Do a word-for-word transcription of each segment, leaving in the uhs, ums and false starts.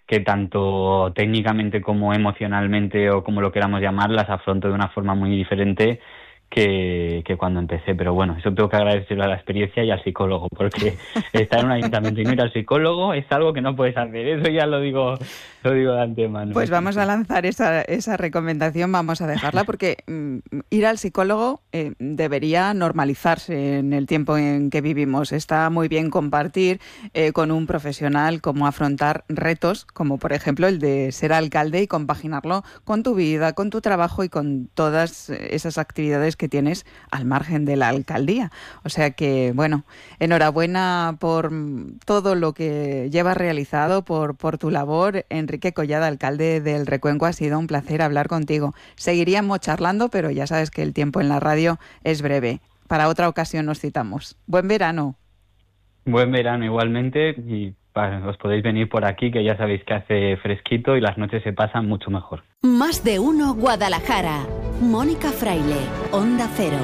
que tanto técnicamente como emocionalmente o como lo queramos llamar, las afronto de una forma muy diferente que, que cuando empecé. Pero bueno, eso tengo que agradecerlo a la experiencia y al psicólogo, porque estar en un ayuntamiento y no ir al psicólogo es algo que no puedes hacer. Eso ya lo digo, lo digo de antemano. Pues vamos a lanzar esa, esa recomendación, vamos a dejarla, porque mm, ir al psicólogo eh, debería normalizarse en el tiempo en que vivimos. Está muy bien compartir eh, con un profesional cómo afrontar retos, como por ejemplo el de ser alcalde y compaginarlo con tu vida, con tu trabajo y con todas esas actividades que tienes al margen de la alcaldía. O sea que, bueno, enhorabuena por todo lo que llevas realizado, por, por tu labor. Enrique Collada, alcalde del Recuenco, ha sido un placer hablar contigo. Seguiríamos charlando, pero ya sabes que el tiempo en la radio es breve. Para otra ocasión nos citamos. Buen verano. Buen verano igualmente, y bueno, os podéis venir por aquí, que ya sabéis que hace fresquito y las noches se pasan mucho mejor. Más de uno Guadalajara. Mónica Fraile, Onda Cero.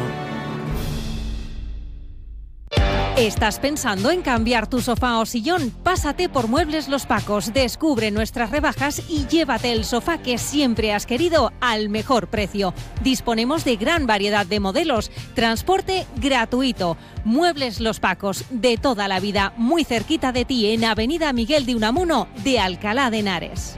¿Estás pensando en cambiar tu sofá o sillón? Pásate por Muebles Los Pacos, descubre nuestras rebajas y llévate el sofá que siempre has querido al mejor precio. Disponemos de gran variedad de modelos, transporte gratuito. Muebles Los Pacos, de toda la vida, muy cerquita de ti, en Avenida Miguel de Unamuno de Alcalá de Henares.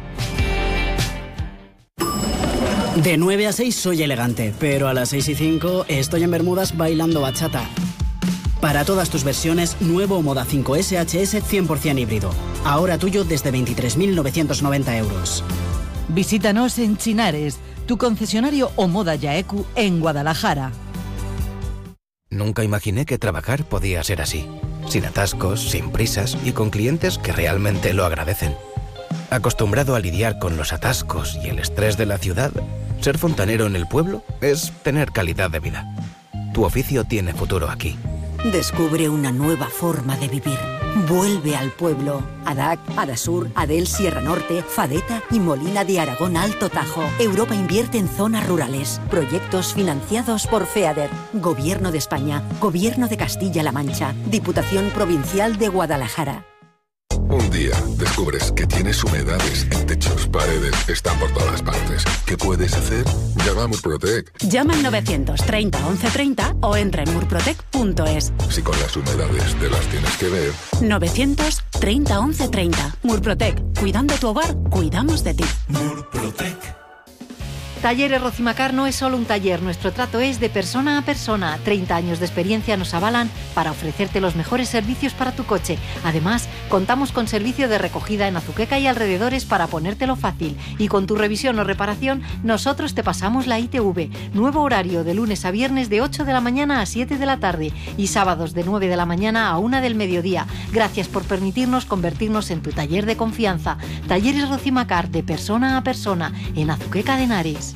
De nueve a seis soy elegante, pero a las seis y cinco estoy en Bermudas bailando bachata. Para todas tus versiones, nuevo Moda cinco S H S cien por ciento híbrido. Ahora tuyo desde veintitrés mil novecientos noventa euros. Visítanos en Chinares, tu concesionario Omoda Yaeku en Guadalajara. Nunca imaginé que trabajar podía ser así. Sin atascos, sin prisas y con clientes que realmente lo agradecen. Acostumbrado a lidiar con los atascos y el estrés de la ciudad, ser fontanero en el pueblo es tener calidad de vida. Tu oficio tiene futuro aquí. Descubre una nueva forma de vivir. Vuelve al pueblo. Adac, Adasur, Adel Sierra Norte, Fadeta y Molina de Aragón Alto Tajo. Europa invierte en zonas rurales. Proyectos financiados por FEADER. Gobierno de España. Gobierno de Castilla-La Mancha. Diputación Provincial de Guadalajara. Un día descubres que tienes humedades en techos, paredes, están por todas partes. ¿Qué puedes hacer? Llama a Murprotec. Llama al novecientos treinta once treinta o entra en murprotec punto es. Si con las humedades te las tienes que ver. novecientos treinta once treinta. Murprotec. Cuidando tu hogar, cuidamos de ti. Murprotec. Talleres Rocimacar no es solo un taller, nuestro trato es de persona a persona. treinta años de experiencia nos avalan para ofrecerte los mejores servicios para tu coche. Además, contamos con servicio de recogida en Azuqueca y alrededores para ponértelo fácil. Y con tu revisión o reparación, nosotros te pasamos la I T V. Nuevo horario de lunes a viernes de ocho de la mañana a siete de la tarde y sábados de nueve de la mañana a una del mediodía. Gracias por permitirnos convertirnos en tu taller de confianza. Talleres Rocimacar, de persona a persona, en Azuqueca de Henares.